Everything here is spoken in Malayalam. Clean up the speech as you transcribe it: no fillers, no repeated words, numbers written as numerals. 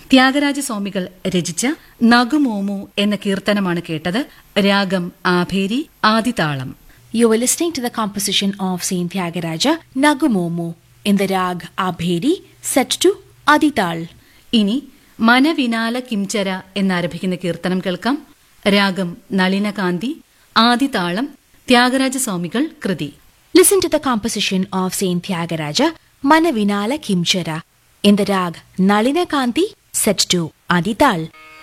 ത്യാഗരാജസ്വാമികൾ രചിച്ച നഗുമോമു എന്ന കീർത്തനമാണ് കേട്ടത്. രാഗം Abheri, ആദിതാളം. You were listening to the composition of Saint Tyagaraja, Nagumomu, in the rag Abheri, set to Adital. ഇനി മനവിനാല കിംചര എന്നാരംഭിക്കുന്ന കീർത്തനം കേൾക്കാം. രാഗം നളിനകാന്തി, ആദിതാളം. ത്യാഗരാജസ്വാമികൾ കൃതി. Listen to the composition of Saint Tyagaraja, Manavinala Kimchara, in the rag Nalina Kanti, set to Adital.